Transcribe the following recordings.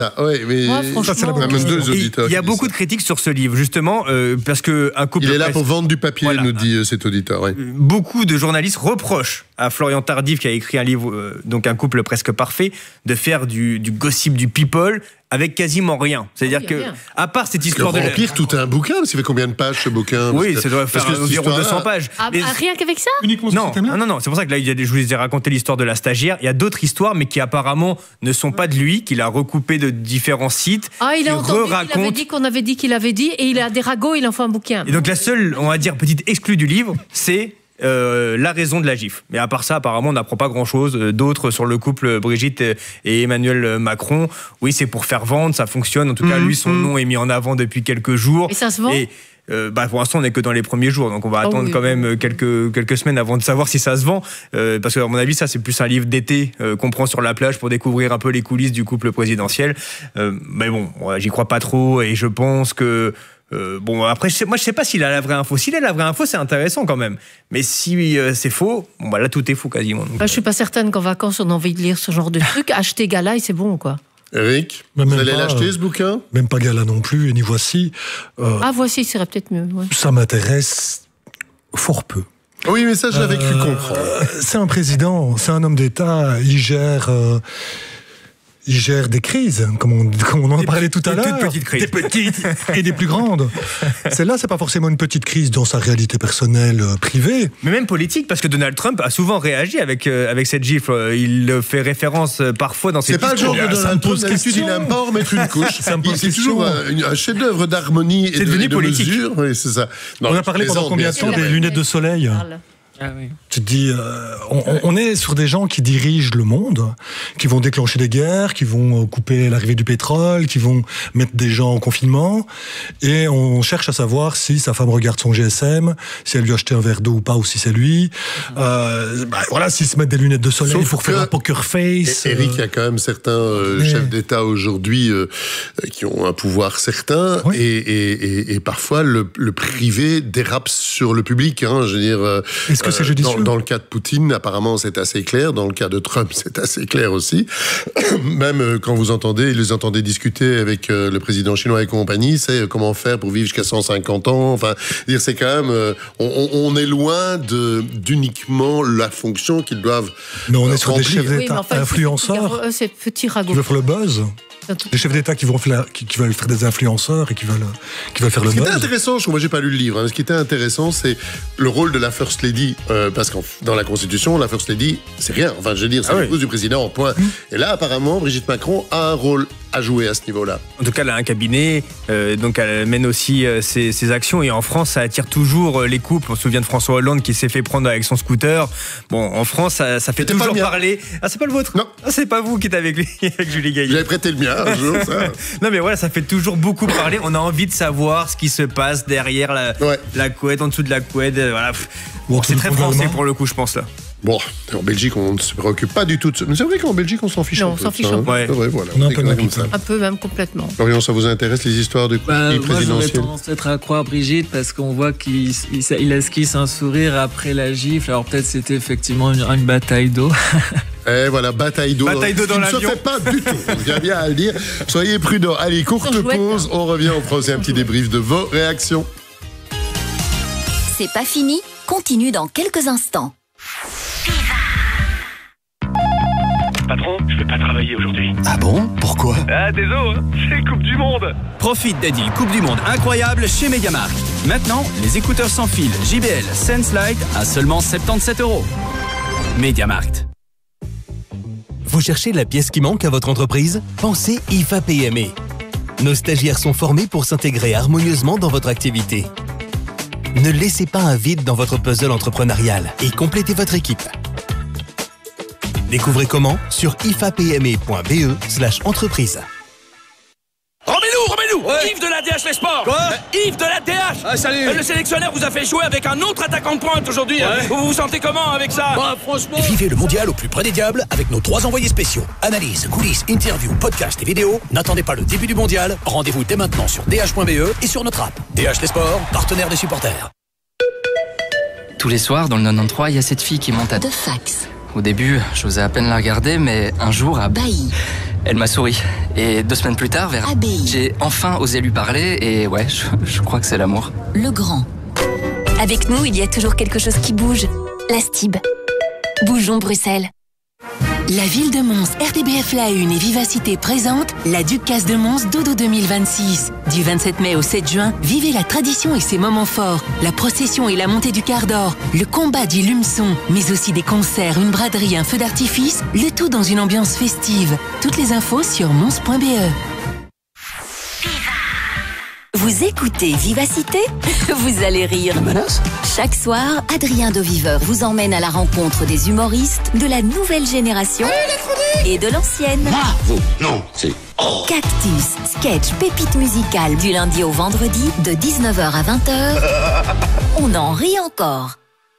Ah, ouais, mais moi, franchement, même deux auditeurs. Il y a beaucoup de critiques sur ce livre, justement, parce que un couple. Il est là pour vendre du papier, nous dit cet auditeur. Ouais. Beaucoup de journalistes reprochent à Florian Tardif, qui a écrit un livre, donc Un couple presque parfait, de faire du gossip, du people, avec quasiment rien. C'est-à-dire que, à part cette histoire de remplir tout un bouquin, ça fait combien de pages ce bouquin? Oui, ça doit faire environ 200 pages. Rien qu'avec ça? Uniquement non. C'est pour ça que là, je vous ai raconté l'histoire de la stagiaire. Il y a d'autres histoires, mais qui apparemment ne sont pas de lui, qu'il a recoupé de différents sites. Ah, il a entendu qu'il avait dit qu'on avait dit qu'il avait dit, et il a des ragots, il en fait un bouquin. Et donc la seule, on va dire, petite exclue du livre, c'est la raison de la gifle. Mais à part ça, apparemment, on n'apprend pas grand-chose. D'autres sur le couple Brigitte et Emmanuel Macron. Oui, c'est pour faire vendre, ça fonctionne. En tout cas, lui, son nom est mis en avant depuis quelques jours. Et ça se vend? Pour l'instant, on n'est que dans les premiers jours, donc on va attendre quand même quelques semaines avant de savoir si ça se vend. Parce qu'à mon avis, ça, c'est plus un livre d'été qu'on prend sur la plage pour découvrir un peu les coulisses du couple présidentiel. Mais bon, j'y crois pas trop et je pense que après, moi je sais pas s'il a la vraie info. S'il a la vraie info, c'est intéressant quand même. Mais si c'est faux, là tout est faux quasiment. Donc, je suis pas certaine qu'en vacances on a envie de lire ce genre de truc. Acheter Gala et c'est bon quoi. Eric, vous allez l'acheter ce bouquin? Même pas Gala non plus, et ni Voici. Voici serait peut-être mieux. Ouais. Ça m'intéresse fort peu. Oui, mais ça je l'avais cru comprendre. C'est un président, c'est un homme d'État, il gère des crises, comme on en parlait tout à l'heure. Des petites crises. Des petites et des plus grandes. Celle-là, c'est pas forcément une petite crise dans sa réalité personnelle privée. Mais même politique, parce que Donald Trump a souvent réagi avec cette gifle. Il fait référence parfois dans ses discours. C'est pas le genre de Donald Trump, d'habitude, il aime pas en remettre une couche. C'est toujours un chef-d'œuvre d'harmonie et de mesure. Oui, c'est ça. Non, on a parlé pendant combien de temps des lunettes de soleil? Oui. Tu te dis, on est sur des gens qui dirigent le monde, qui vont déclencher des guerres, qui vont couper l'arrivée du pétrole, qui vont mettre des gens en confinement, et on cherche à savoir si sa femme regarde son GSM, si elle lui a acheté un verre d'eau ou pas, ou si c'est lui. S'ils se mettent des lunettes de soleil pour faire un poker face. Eric, il y a quand même certains chefs d'État aujourd'hui qui ont un pouvoir certain, et parfois le privé dérape sur le public. Hein, je veux dire. Est-ce que c'est judicieux? Dans le cas de Poutine, apparemment, c'est assez clair. Dans le cas de Trump, c'est assez clair aussi. Même quand vous les entendez discuter avec le président chinois et compagnie, c'est comment faire pour vivre jusqu'à 150 ans. Enfin, c'est quand même... on est loin d'uniquement la fonction qu'ils doivent Mais on est sur des chefs d'État influenceurs. Ces petits ragots. Qui veulent faire le buzz. Des chefs d'État qui veulent faire des influenceurs et qui veulent faire le buzz. Ce qui était intéressant, moi j'ai pas lu le livre, hein, ce qui était intéressant, c'est le rôle de la First Lady, parce que dans la Constitution, la First Lady, c'est rien. Enfin, je veux dire, c'est l'épouse du président, point. Et là, apparemment, Brigitte Macron a un rôle à jouer à ce niveau-là. En tout cas, elle a un cabinet, donc elle mène aussi ses actions. Et en France, ça attire toujours les couples. On se souvient de François Hollande qui s'est fait prendre avec son scooter. Bon, en France, ça fait toujours parler. Ah, c'est pas le vôtre? Non. Ah, c'est pas vous qui êtes avec lui, avec Julie Gaillet. J'avais prêté le mien un jour, ça. Non, mais voilà, ça fait toujours beaucoup parler. On a envie de savoir ce qui se passe derrière la couette, en dessous de la couette. Voilà. Bon, c'est très français pour le coup, je pense là. Bon, en Belgique, on ne se préoccupe pas du tout de ça. Mais c'est vrai qu'en Belgique, on s'en fiche un peu. On s'en fiche un peu. Ouais. C'est vrai, voilà. On est un peu comme ça. Un peu, même complètement. Florian, ça vous intéresse, les histoires de présidentielles? Moi, j'aurais tendance peut-être à croire Brigitte, parce qu'on voit qu'il esquisse un sourire après la gifle. Alors peut-être c'était effectivement une bataille d'eau. Et voilà, bataille d'eau. Bataille d'eau dans l'avion. Ça ne se fait pas du tout. On vient bien à le dire. Soyez prudents. Allez, courte pause. On revient. On fera aussi un petit débrief de vos réactions. C'est pas fini. Continue dans quelques instants. Patron, je vais pas travailler aujourd'hui. Ah bon? Pourquoi? Ah, désolé, c'est Coupe du Monde. Profite des deals Coupe du Monde incroyables chez Mediamarkt. Maintenant, les écouteurs sans fil JBL Sense Lite à seulement 77 €. Mediamarkt. Vous cherchez la pièce qui manque à votre entreprise? Pensez IFA PME. Nos stagiaires sont formés pour s'intégrer harmonieusement dans votre activité. Ne laissez pas un vide dans votre puzzle entrepreneurial et complétez votre équipe. Découvrez comment sur ifapme.be/entreprise. Remets-nous Yves de la DH Les Sports. Quoi? Yves de la DH. Ah, salut. Le sélectionneur vous a fait jouer avec un autre attaquant de pointe aujourd'hui. Ouais. Vous vous sentez comment avec ça? Franchement... Vivez le mondial au plus près des diables avec nos 3 envoyés spéciaux. Analyse, coulisses, interviews, podcasts et vidéos. N'attendez pas le début du mondial. Rendez-vous dès maintenant sur dh.be et sur notre app. DH Les Sports, partenaire des supporters. Tous les soirs, dans le 93, il y a cette fille qui monte à... De fax. Au début, j'osais à peine la regarder, mais un jour, à Bailly. Elle m'a souri. Et 2 semaines plus tard, j'ai enfin osé lui parler et ouais, je crois que c'est l'amour. Le Grand. Avec nous, il y a toujours quelque chose qui bouge. La STIB. Bougeons Bruxelles. La ville de Mons, RTBF La Une et Vivacité présentent la Ducasse de Mons Dodo 2026. Du 27 mai au 7 juin, vivez la tradition et ses moments forts. La procession et la montée du quart d'or, le combat du lumeçon, mais aussi des concerts, une braderie, un feu d'artifice, le tout dans une ambiance festive. Toutes les infos sur mons.be. Vous écoutez Vivacité? Vous allez rire. Chaque soir, Adrien de Viveur vous emmène à la rencontre des humoristes de la nouvelle génération et de l'ancienne. Non, c'est... Cactus, sketch, pépite musicale du lundi au vendredi de 19h à 20h. On en rit encore.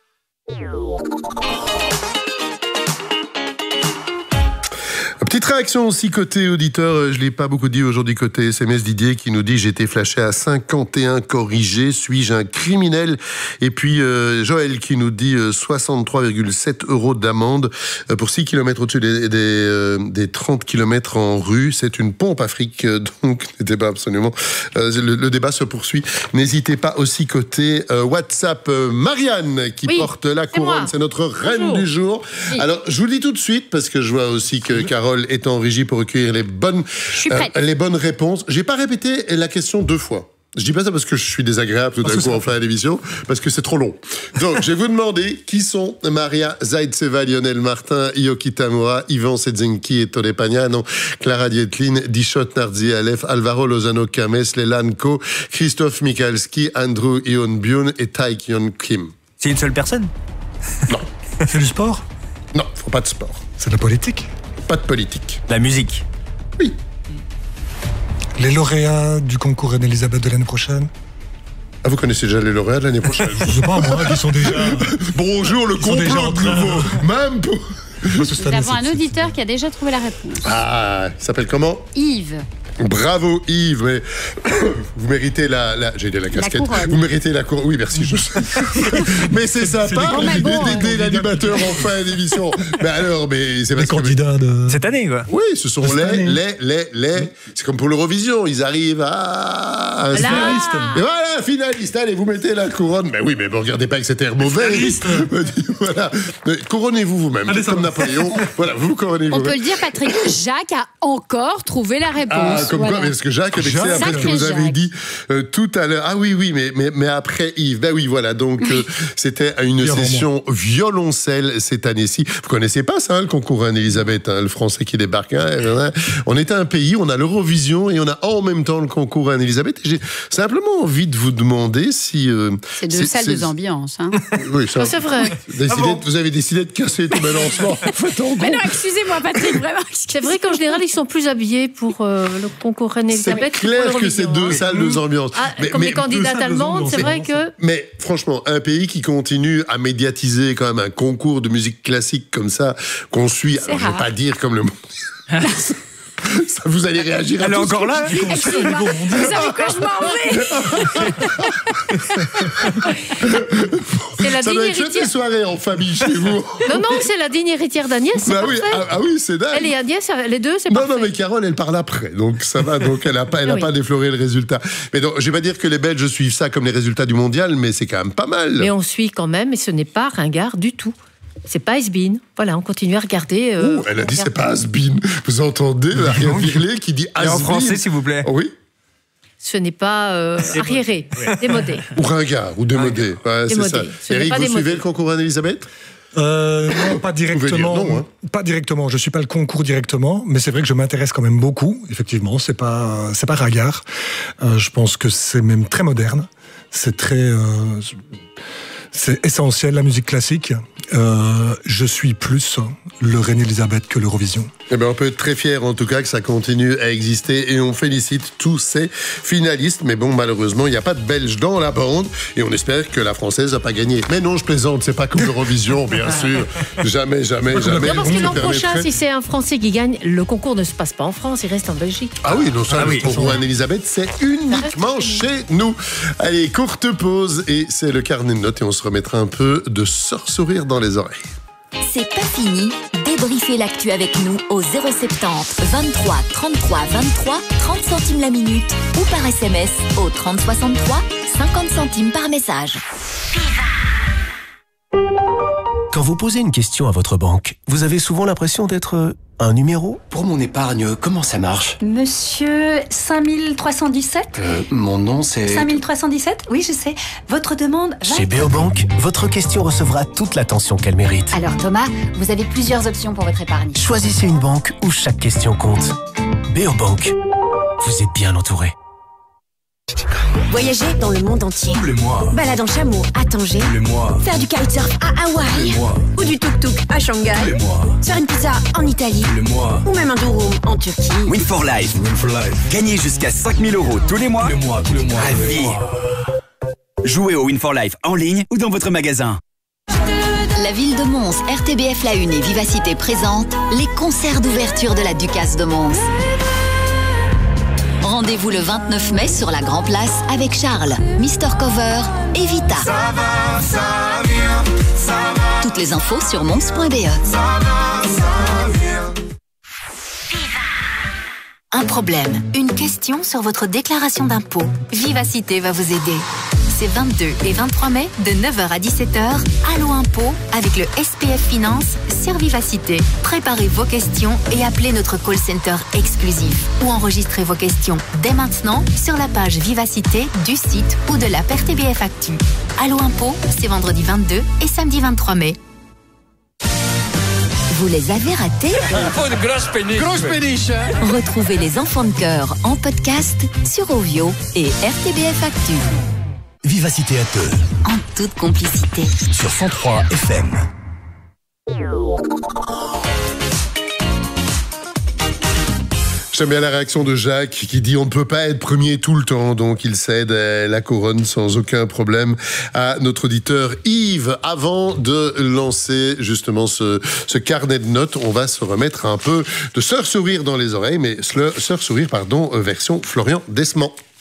Petite réaction aussi côté auditeur, je ne l'ai pas beaucoup dit aujourd'hui côté SMS, Didier qui nous dit « J'ai été flashé à 51 corrigé, suis-je un criminel ?» Et puis Joël qui nous dit 63,7 € d'amende pour 6 km au-dessus des 30 km en rue. C'est une pompe Afrique, donc n'était pas absolument... le débat se poursuit. N'hésitez pas aussi côté WhatsApp, Marianne qui porte la couronne, c'est notre reine du jour. Oui. Alors, je vous le dis tout de suite parce que je vois aussi que Carole est en régie pour recueillir les bonnes réponses. J'ai pas répété la question 2 fois. Je dis pas ça parce que je suis désagréable tout d'un coup en fin d'émission, parce que c'est trop long. Donc, je vais vous demander qui sont Maria Zaitseva, Lionel Martin, Yoki Tamura, Ivan Sedzenki et Tone Pagnano, Clara Dietlin, Dishot Nardi Alef, Alvaro Lozano Cames, Lelan Ko, Christophe Mikalski, Andrew Ion Byun et Taek Yeon Kim. C'est une seule personne? Non. C'est du sport? Non, faut pas de sport. C'est de la politique? Pas de politique. La musique? Oui. Les lauréats du concours Reine-Elisabeth de l'année prochaine? Ah, vous connaissez déjà les lauréats de l'année prochaine? Je sais pas, moi, qui sont déjà... Bonjour, le complot de nouveau. Même pour... Nous avons un auditeur qui a déjà trouvé la réponse. Ah, il s'appelle comment? Yves. Bravo Yves, mais vous méritez j'ai dit la casquette. Vous méritez la couronne. Oui, merci. Mais c'est sympa d'aider l'animateur en fin d'émission. Mais alors, c'est parce que candidats de cette année, quoi. Oui, ce sont les. C'est comme pour l'Eurovision, ils arrivent à un finaliste. Et voilà, finaliste. Allez, vous mettez la couronne. Mais oui, mais ne regardez pas que c'était mauvais. Voilà. Couronnez-vous vous-même. Allez, comme Napoléon. Voilà, vous couronnez-vous. On peut le dire, Patrick. Jacques a encore trouvé la réponse. Comme quoi, parce que Jacques, avec après ce que vous avez dit tout à l'heure. Ah oui, mais après Yves. Ben oui, voilà. Donc, c'était une session violoncelle cette année-ci. Vous connaissez pas ça, le concours Reine-Elisabeth, le français qui débarque. On est un pays, on a l'Eurovision et on a en même temps le concours Reine-Elisabeth. J'ai simplement envie de vous demander si... c'est deux salles, deux ambiances. Hein. Oui, ça, c'est vrai. Vous avez décidé de casser tout balancement. Mais non, excusez-moi, Patrick, vraiment. C'est vrai qu'en général, ils sont plus habillés pour le concours Reine-Elisabeth. C'est clair que c'est deux salles, deux ambiances. Comme les candidates allemandes, c'est vrai que... Mais franchement, un pays qui continue à médiatiser quand même un concours de musique classique comme ça, qu'on suit, alors, je ne vais pas dire comme le monde... Ça, vous allez réagir à Elle est encore là? Vous savez quoi, je m'en vais. Ça doit être chouette des soirées en famille chez vous. Non, c'est la digne héritière d'Agnès, c'est parfait. Oui, c'est dingue. Elle et Agnès, les deux, c'est parfait. Non, mais Carole, elle parle après, donc ça va, donc elle n'a pas défloré le résultat. Mais donc, je ne vais pas dire que les Belges suivent ça comme les résultats du mondial, mais c'est quand même pas mal. Mais on suit quand même, et ce n'est pas ringard du tout. C'est pas has-been. Voilà, on continue à regarder. Elle a dit c'est pas has-been. Vous entendez Ariane Virlet qui dit has-been. En français, s'il vous plaît. Oui. Ce n'est pas arriéré, démodé. Ou ringard, ou démodé. Ouais, c'est ça. Eric, vous suivez le concours Reine-Elisabeth? Non, pas directement. Non, hein. Pas directement. Je suis pas le concours directement, mais c'est vrai que je m'intéresse quand même beaucoup. Effectivement, c'est pas ringard. Je pense que c'est même très moderne. C'est très... c'est essentiel, la musique classique. Je suis plus le Reine-Elisabeth que l'Eurovision. Eh bien, on peut être très fier en tout cas que ça continue à exister et on félicite tous ces finalistes. Mais bon, malheureusement, il n'y a pas de Belges dans la bande et on espère que la Française n'a pas gagné. Mais non, je plaisante, c'est pas comme l'Eurovision, bien sûr. Jamais. Non, parce que l'an prochain, si c'est un Français qui gagne, le concours ne se passe pas en France, il reste en Belgique. Ah oui, non, ça, pour Reine-Elisabeth, c'est uniquement chez nous. Allez, courte pause et c'est le carnet de notes et on se remettra un peu de sourire dans les oreilles. C'est pas fini, débat Débriefez l'actu avec nous au 070 23 33 23 30 centimes la minute ou par SMS au 30 63 50 centimes par message. Quand vous posez une question à votre banque, vous avez souvent l'impression d'être un numéro. Pour mon épargne, comment ça marche? Monsieur 5317 Mon nom c'est... 5317 Oui, je sais. Votre demande va... Chez Beobank, votre question recevra toute l'attention qu'elle mérite. Alors Thomas, vous avez plusieurs options pour votre épargne. Choisissez une banque où chaque question compte. Beobank, vous êtes bien entouré. Voyager dans le monde entier. Tous les mois. Balade en chameau à Tanger. Tous les mois. Faire du kitesurf à Hawaï. Tous les mois. Ou du tuk-tuk à Shanghai. Tous les mois. Faire une pizza en Italie. Tous les mois. Ou même un durum en Turquie. Win for Life. Gagnez jusqu'à 5 000 € tous les mois. Tous les mois, tous les mois. À vie. Jouez au Win for Life en ligne ou dans votre magasin. La ville de Mons, RTBF La Une et Vivacité présentent les concerts d'ouverture de la Ducasse de Mons. Rendez-vous le 29 mai sur la Grand Place avec Charles, Mister Cover et Vita. Ça va, ça vient, ça va. Toutes les infos sur mons.be. Ça va, ça vient. Un problème, une question sur votre déclaration d'impôt. Vivacité va vous aider. C'est 22 et 23 mai de 9h à 17h. Allo Impôt avec le SPF Finance sur Vivacité. Préparez vos questions et appelez notre call center exclusif. Ou enregistrez vos questions dès maintenant sur la page Vivacité du site ou de l'app RTBF Actu. Allo Impôt, c'est vendredi 22 et samedi 23 mai. Vous les avez ratés? Oh, une grosse péniche. Grosse péniche, hein? Retrouvez les enfants de cœur en podcast sur Ovio et RTBF Actu. Vivacité à deux. En toute complicité. Sur 103 FM. J'aime bien la réaction de Jacques qui dit on ne peut pas être premier tout le temps, donc il cède la couronne sans aucun problème à notre auditeur Yves. Avant de lancer justement ce carnet de notes, on va se remettre un peu de Sœur Sourire dans les oreilles, mais Sœur Sourire, version Florian Desmond.